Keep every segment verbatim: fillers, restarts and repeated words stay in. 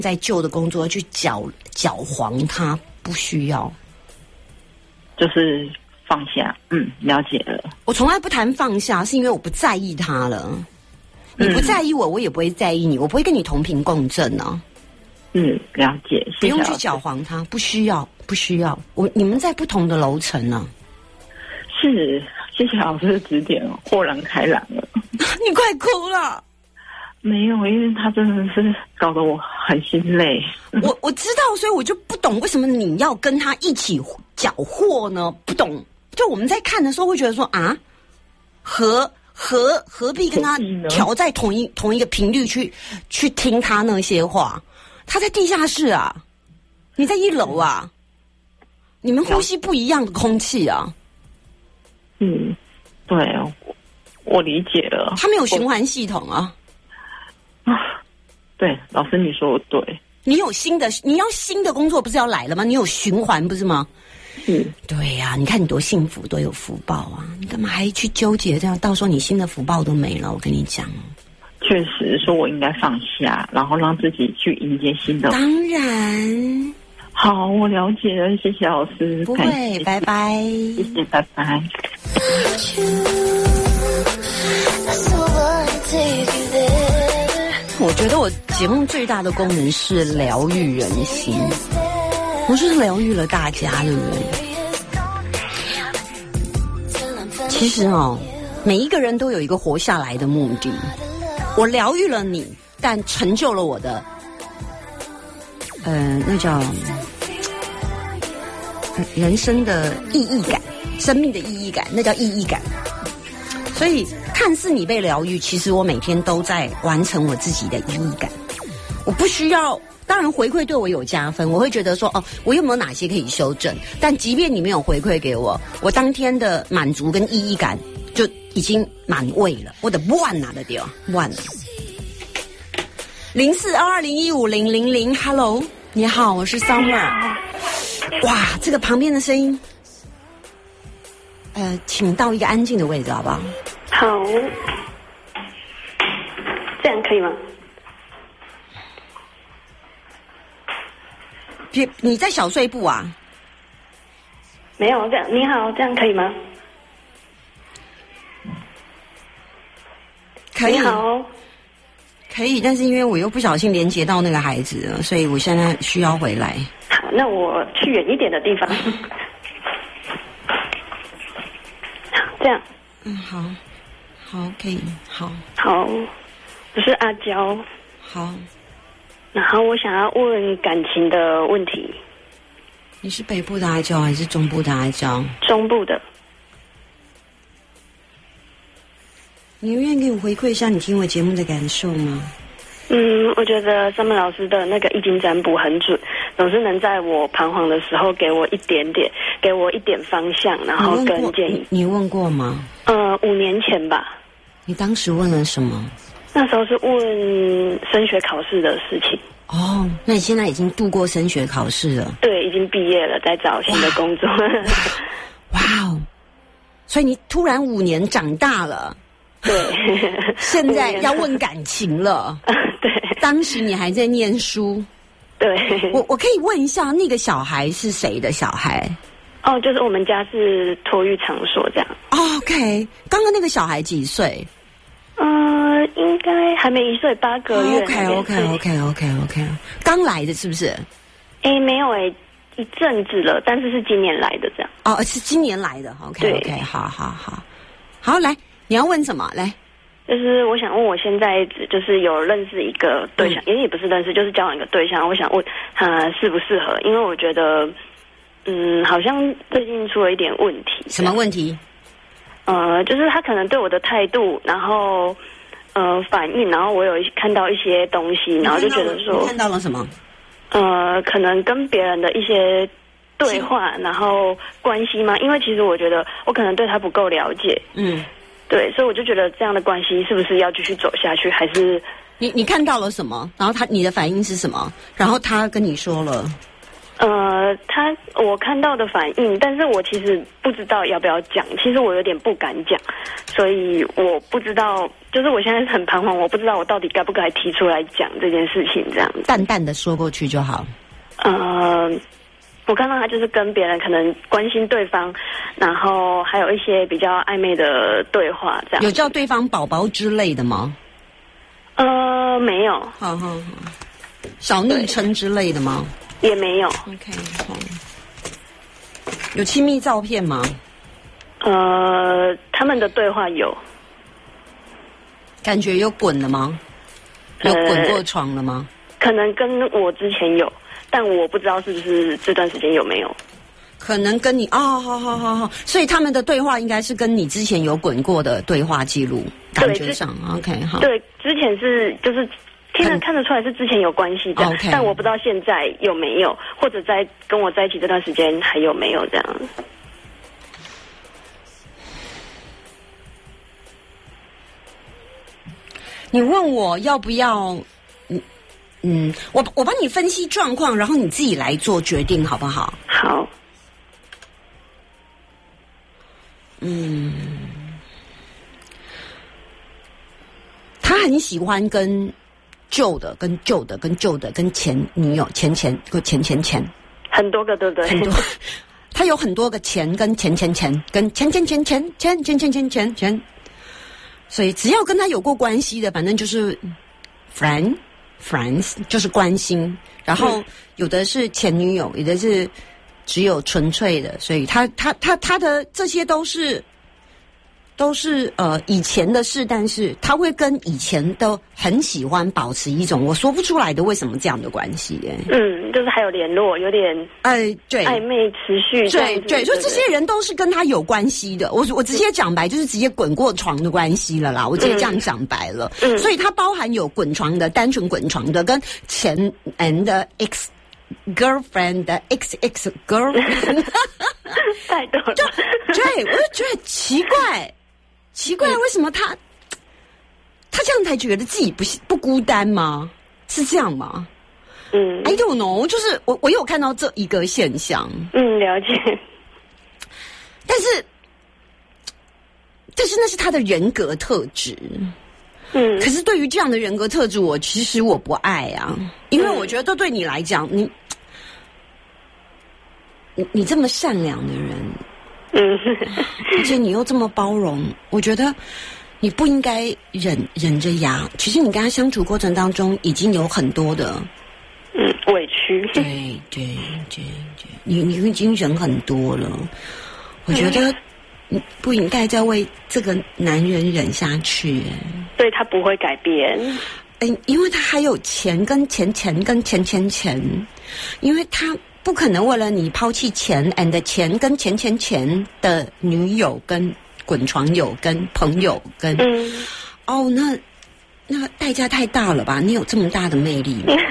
在旧的工作去搅搅黄它，不需要， 就是放下。嗯，了解了。 我从来不谈放下，是因为我不在意它了。你不在意我，我也不会在意你，我不会跟你同频共振呢、啊。 嗯，了解。 不用去搅黄它，不需要，不需要。我你们在不同的楼层呢、啊。 是，谢谢老师的指点，豁然开朗了。 你快哭了。 没有，因为他真的是搞得我很心累。 我我知道，所以我就不懂为什么你要跟他一起搅和呢？不懂。就我们在看的时候会觉得说啊，何何何必跟他调在同一同一个频率去去听他那些话？他在地下室啊，你在一楼啊，你们呼吸不一样的空气啊。 嗯，对，我我理解了。 他没有循环系统啊。 啊，对，老师你说的对。 你有新的，你要新的工作不是要来了吗？你有循环不是吗？ 嗯， 对呀、啊，你看你多幸福，多有福报啊！你干嘛还去纠结这样？到时候你新的福报都没了。我跟你讲， 确实说我应该放下，然后让自己去迎接新的。 当然， 好，我了解了，谢谢老师。 不会，拜拜。 谢谢，拜拜。 我觉得我节目最大的功能是疗愈人心，我就是疗愈了大家，对不对？其实哦，每一个人都有一个活下来的目的。我疗愈了你，但成就了我的，呃，那叫、呃、人生的意义感，生命的意义感，那叫意义感。所以看似你被疗愈，其实我每天都在完成我自己的意义感。我不需要，当然回馈对我有加分，我会觉得说哦，我有没有哪些可以修正？但即便你没有回馈给我，我当天的满足跟意义感就已经满位了，我的万拿的掉万了。零四二二零一五零零零 ，Hello， 你好，我是 Summer。哇，这个旁边的声音，呃，请到一个安静的位置，好不好？ 好，这样可以吗？ 别，你在小碎步啊？ 没有，这样你好，这样可以吗？ 可以， 你好， 可以，但是因为我又不小心连接到那个孩子了，所以我现在需要回来。 好，那我去远一点的地方。这样。 嗯，好，好，可以，好， 好，我是阿娇。 好。 然后我想要问感情的问题。 你是北部的阿娇还是中部的阿娇？ 中部的。 你愿意给我回馈一下你听我节目的感受吗？ 嗯，我觉得Summer老师的那个易经占卜很准，总是能在我彷徨的时候给我一点点，给我一点方向，然后跟建议。 你, 你问过吗？ 呃，五年前吧。 你当时问了什么？ 那时候是问升学考试的事情。 哦，那你现在已经度过升学考试了？ 对，已经毕业了，在找新的工作。 哇哦！所以你突然五年长大了。 对， 现在要问感情了。 对， 当时你还在念书。 对， 我我可以问一下，那个小孩是谁的小孩？ 哦，就是我们家是托育场所这样。 OK， 刚刚那个小孩几岁？ 呃，应该还没一岁，八个月。 OK OK OK OK OK， 刚来的是不是？ 哎，没有哎，一阵子了，但是是今年来的这样。 哦，是今年来的。OK OK， 好好好，好来。你要问什么？来， 就是我想问，我现在就是有认识一个对象，因为、嗯、也不是认识，就是交往一个对象。我想问他适不适合，因为我觉得，嗯，好像最近出了一点问题。 什么问题？ 呃，就是他可能对我的态度，然后呃反应，然后我有看到一些东西，然后就觉得说， 你看到了什么？ 呃，可能跟别人的一些对话，然后关系吗？因为其实我觉得我可能对他不够了解。嗯。对，所以我就觉得这样的关系是不是要继续走下去，还是你你看到了什么？然后他你的反应是什么？然后他跟你说了， 呃，他我看到的反应，但是我其实不知道要不要讲，其实我有点不敢讲，所以我不知道就是我现在很彷徨，我不知道我到底该不该提出来讲这件事情，这样子淡淡的说过去就好。 呃，我看到他就是跟别人可能关心对方，然后还有一些比较暧昧的对话，这样。 有叫对方宝宝之类的吗？ 呃，没有。 好好好，小昵称之类的吗？ 也没有。 OK， 好。有亲密照片吗？ 呃，他们的对话有。 感觉有滚了吗？有滚过床了吗？ 呃、可能跟我之前有，但我不知道是不是这段时间有没有。 可能跟你哦，好好好好，所以他们的对话应该是跟你之前有滚过的对话记录，感觉上 OK 好。 对，之前是就是听得看得出来是之前有关系的， okay. 但我不知道现在有没有，或者在跟我在一起这段时间还有没有这样。 你问我要不要，嗯嗯，我我帮你分析状况，然后你自己来做决定，好不好？ 好。 嗯，他很喜欢跟旧的、跟旧的、跟旧的、跟前女友、前前或前前前， 很多个，对不对？ 很多，他有很多个前跟前前前跟前前前前前前前前前前，所以只要跟他有过关系的，反正就是 friend friends， 就是关心。然后有的是前女友，有的是只有纯粹的，所以他他他他的这些都是都是呃以前的事，但是他会跟以前都很喜欢保持一种我说不出来的为什么这样的关系耶。 嗯，就是还有联络，有点哎对暧昧持续， 对对，所以这些人都是跟他有关系的。我我直接讲白，就是直接滚过床的关系了啦。我直接这样讲白了，嗯，所以它包含有滚床的、单纯滚床的，跟前 and ex girlfriend 的 ex ex girlfriend， 太多了。 就对，我就觉得奇怪。奇怪，为什么他他这样才觉得自己不不孤单吗？是这样吗？ 嗯 ，I don't know， 就是我我有看到这一个现象。 嗯，了解。 但是，但是那是他的人格特质。 嗯， 可是对于这样的人格特质，我其实我不爱啊，因为我觉得对你来讲，你你你这么善良的人。 嗯， 而且你又这么包容，我觉得你不应该忍忍着牙。其实你跟他相处过程当中，已经有很多的嗯委屈。 对对对对，你你已经忍很多了。我觉得你不应该再为这个男人忍下去。 对，他不会改变。 哎，因为他还有钱跟钱钱跟钱钱钱，因为他。不可能为了你抛弃钱 and 钱跟钱钱钱的女友跟滚床友跟朋友跟嗯哦那那代价太大了吧？你有这么大的魅力吗？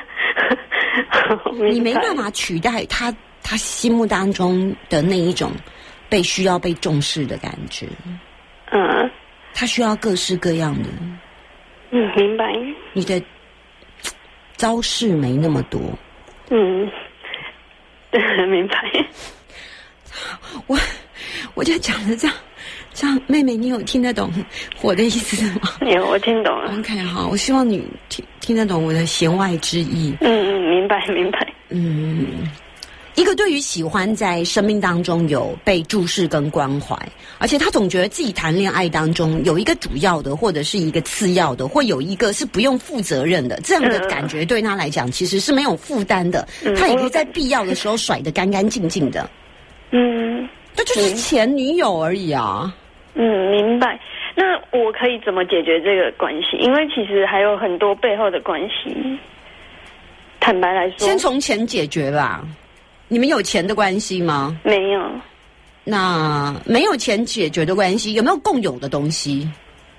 你没办法取代他他心目当中的那一种被需要被重视的感觉。 嗯， 他需要各式各样的。 嗯，明白。 你的招式没那么多。 嗯。明白。 我我就讲了这样，这样妹妹，你有听得懂我的意思吗？ 有，我听懂了。 OK， 好，我希望你听听得懂我的弦外之意。 嗯嗯，明白明白。 嗯，一个对于喜欢在生命当中有被注视跟关怀，而且他总觉得自己谈恋爱当中有一个主要的，或者是一个次要的，或有一个是不用负责任的，这样的感觉对他来讲其实是没有负担的。嗯、他也会在必要的时候甩得干干净净的。 嗯， 这就是前女友而已啊。 嗯，明白。那我可以怎么解决这个关系？因为其实还有很多背后的关系。坦白来说， 先从钱解决吧。你们有钱的关系吗？ 没有。 那没有钱解决的关系，有没有共有的东西？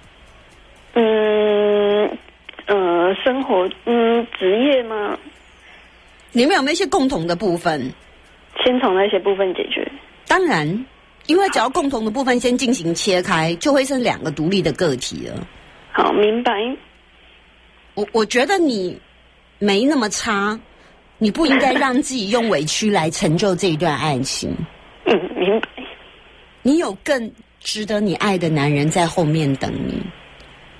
嗯，呃，生活，嗯，职业吗？ 你们有没有一些共同的部分？ 先从那些部分解决。 当然，因为只要共同的部分先进行切开，就会是两个独立的个体了。 好，明白。 我我觉得你没那么差，你不应该让自己用委屈来成就这一段爱情。 嗯，明白。 你有更值得你爱的男人在后面等你。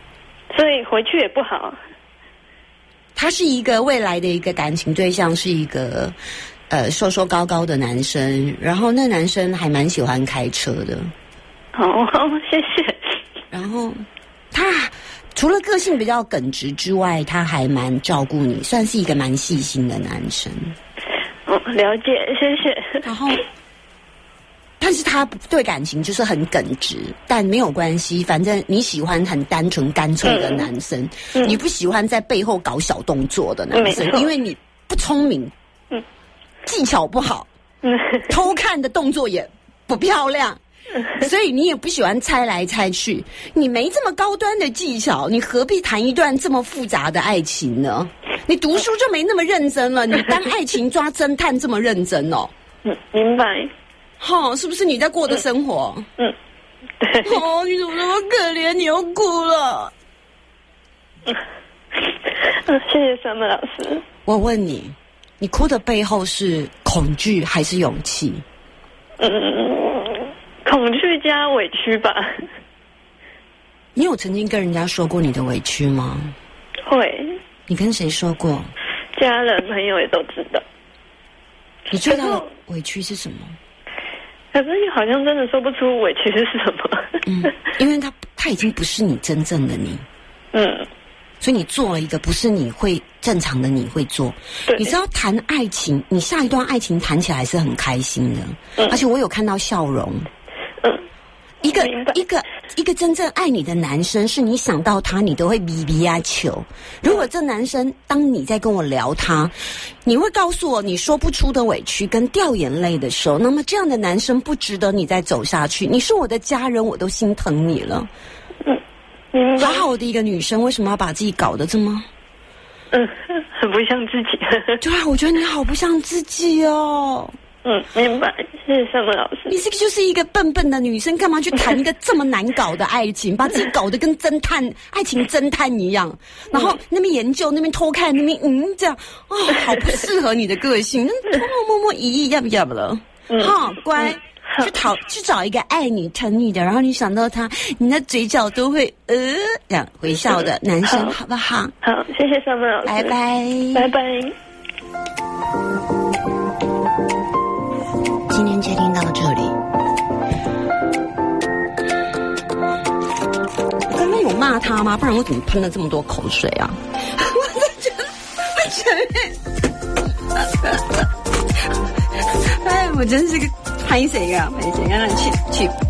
所以回去也不好。 他是一个未来的一个感情对象，是一个呃瘦瘦高高的男生，然后那男生还蛮喜欢开车的。 好，谢谢。 然后他除了个性比较耿直之外，他还蛮照顾你，算是一个蛮细心的男生。 哦，了解，谢谢。 然后，但是他对感情就是很耿直，但没有关系，反正你喜欢很单纯干脆的男生，嗯、你不喜欢在背后搞小动作的男生，因为你不聪明，嗯，技巧不好，嗯，偷看的动作也不漂亮。所以你也不喜欢猜来猜去，你没这么高端的技巧，你何必谈一段这么复杂的爱情呢？你读书就没那么认真了，你当爱情抓侦探这么认真哦？ 嗯，明白。 好、哦，是不是你在过的生活？ 嗯，对。 哦，你怎么那么可怜？你又哭了。 嗯，谢谢三木老师。 我问你，你哭的背后是恐惧还是勇气？ 嗯。恐惧加委屈吧。 你有曾经跟人家说过你的委屈吗？ 会。 你跟谁说过？ 家人朋友也都知道。 你最大的委屈是什么？ 可是你好像真的说不出委屈是什么。 嗯，因为他他已经不是你真正的你。嗯。所以你做了一个不是你会正常的你会做。你知道谈爱情，你下一段爱情谈起来是很开心的，嗯、而且我有看到笑容。 嗯， 一个一个一个真正爱你的男生，是你想到他，你都会咪咪呀求。如果这男生当你在跟我聊他，你会告诉我你说不出的委屈跟掉眼泪的时候，那么这样的男生不值得你再走下去。你是我的家人，我都心疼你了。 嗯，明白。 好好的一个女生，为什么要把自己搞得这么？ 嗯，很不像自己。 对啊，我觉得你好不像自己哦。 嗯，明白。谢谢三木老师。 你这个就是一个笨笨的女生，干嘛去谈一个这么难搞的爱情，把自己搞得跟侦探、爱情侦探一样，然后那边研究，那边偷看，那边嗯这样，哦，好不适合你的个性，偷偷摸摸一意要不要不了？嗯，好乖。嗯，去讨去找一个爱你疼你的，然后你想到他，你的嘴角都会呃这样微笑的男生，好不好？ 好，谢谢三木老师， 拜拜， 拜拜。 今天接听到这里，我刚刚有骂他吗？不然我怎么喷了这么多口水啊？我真的，我承认，哎，我真是个拍谁啊？拍谁啊？去去，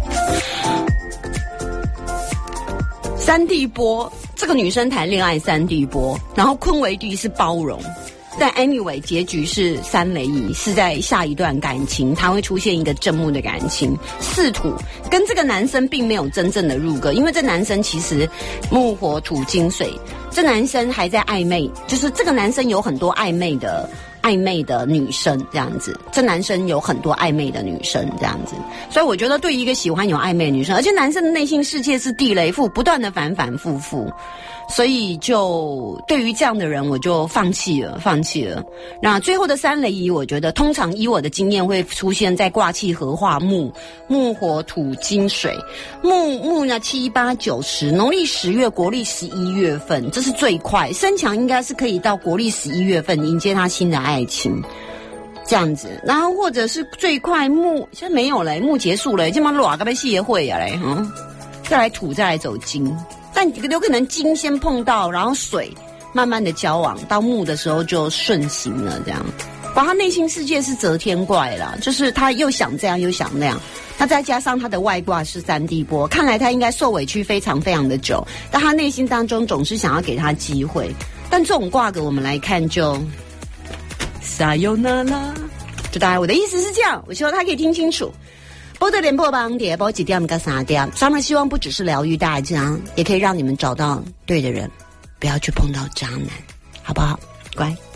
三地波，这个女生谈恋爱三地波，然后坤维迪是包容。但 anyway 结局是三雷仪，是在下一段感情他会出现一个正木的感情。四土跟这个男生并没有真正的入歌，因为这男生其实木火土金水，这男生还在暧昧，就是这个男生有很多暧昧的暧昧的女生这样子，这男生有很多暧昧的女生这样子，所以我觉得对于一个喜欢有暧昧的女生，而且男生的内心世界是地雷赋，不断的反反复复，所以就对于这样的人我就放弃了放弃了。那最后的三雷仪，我觉得通常依我的经验会出现在卦气合化木木火土金水，木木呢七八九十，农历十月国历十一月份，这是最快，身强应该是可以到国历十一月份迎接他新的爱情这样子。然后或者是最快木现在没有了，木结束了，这么软个被协会啊嘞，嗯，再来土再来走金，但有可能金先碰到，然后水慢慢的交往，到木的时候就顺行了这样。把他内心世界是择天怪啦，就是他又想这样又想那样，那再加上他的外卦是三地波，看来他应该受委屈非常非常的久，但他内心当中总是想要给他机会。但这种卦格我们来看就撒由那拉，就大概我的意思是这样，我希望他可以听清楚。波特连破邦碟波几点跟三点，上面希望不只是疗愈大家，也可以让你们找到对的人，不要去碰到渣男，好不好？乖。